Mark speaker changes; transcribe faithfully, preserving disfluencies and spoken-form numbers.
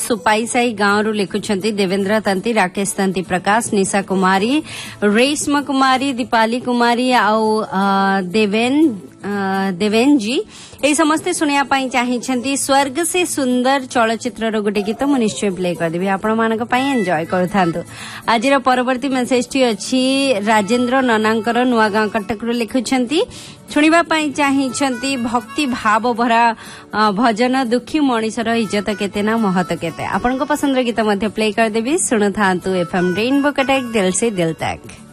Speaker 1: सुपाई साई गांव रु लिखुछंती देवेंद्र तंती राकेश तंती प्रकाश निशा कुमारी रेशमा कुमारी दीपाली कुमारी आउ देवेन देवेन जी ए समस्ते सुनिया पाई चाहिछंती स्वर्ग से सुंदर चलचित्र रो गुटे गीत मु निश्चय प्ले कर देबी आपण मानक पाई एन्जॉय करथांतु। आज रो परवर्ती मेसेज टी अछि राजेंद्र ननांकर नुआगां कटक रो लिखुछंती सुनिबा पाई चाहिछंती भक्ति भाव भरा भजन दुखी मनीषर इज्जत केते ना महत केते आपण को पसंद रो गीत मध्ये प्ले कर देबी सुनथांतु एफएम रेनबो कटक दिल से दिल तक।